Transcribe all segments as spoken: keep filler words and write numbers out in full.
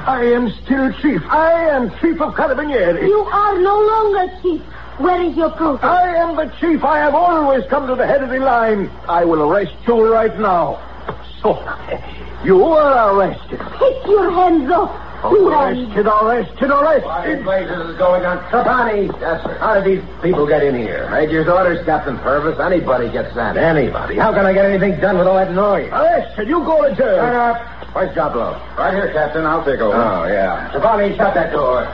I am still chief. I am chief of Carabinieri. You are no longer chief. Where is your proof? I am the chief. I have always come to the head of the line. I will arrest you right now. So, you are arrested. Take your hands off. Oh, arrested, arrested, arrested. What in blazes is going on? Trapani! Yes, sir. How did these people get in here? Major's orders, Captain Purvis. Anybody gets sent. Anybody. How can I get anything done with all that noise? Arrested. You go to jail. Shut up. Where's Joblo? Right here, Captain. I'll take over. Oh, yeah. Trapani, shut that door.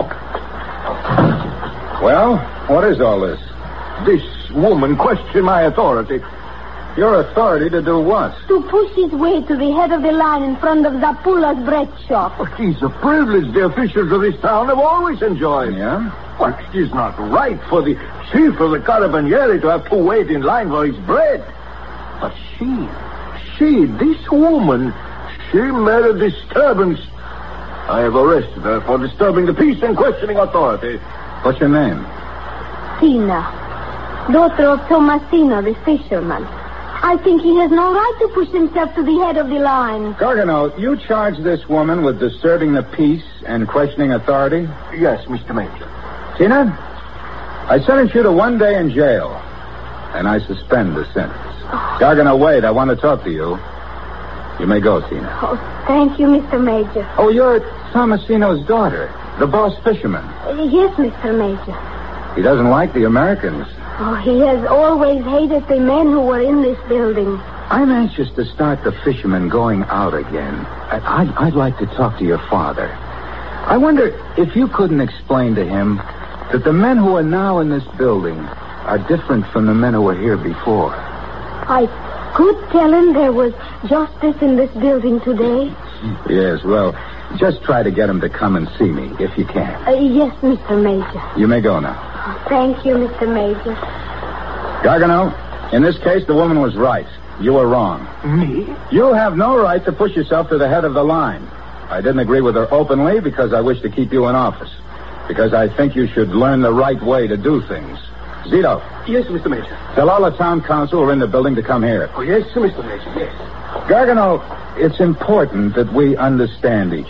Well, what is all this? This woman questioned my authority. Your authority to do what? To push his way to the head of the line in front of Zappula's bread shop. But he's a privilege the officials of this town have always enjoyed. Yeah? Well, it is not right for the chief of the Carabinieri to have to wait in line for his bread. But she, she, this woman, she made a disturbance. I have arrested her for disturbing the peace and questioning authority. What's your name? Tina, daughter of Tomasino, the fisherman. I think he has no right to push himself to the head of the line. Gargano, you charge this woman with disturbing the peace and questioning authority? Yes, Mister Major. Tina, I sentence you to one day in jail, and I suspend the sentence. Oh. Gargano, wait, I want to talk to you. You may go, Tina. Oh, thank you, Mister Major. Oh, you're Tomasino's daughter, the boss fisherman. Uh, yes, Mister Major. He doesn't like the Americans. Oh, he has always hated the men who were in this building. I'm anxious to start the fishermen going out again. I, I'd, I'd like to talk to your father. I wonder if you couldn't explain to him that the men who are now in this building are different from the men who were here before. I could tell him there was justice in this building today. Yes, well, just try to get him to come and see me, if you can. Uh, yes, Mister Major. You may go now. Oh, thank you, Mister Major. Gargano, in this case, the woman was right. You were wrong. Me? You have no right to push yourself to the head of the line. I didn't agree with her openly because I wish to keep you in office. Because I think you should learn the right way to do things. Zito. Yes, Mister Major. Tell all the town council who are in the building to come here. Oh, yes, Mister Major, yes. Gargano, it's important that we understand each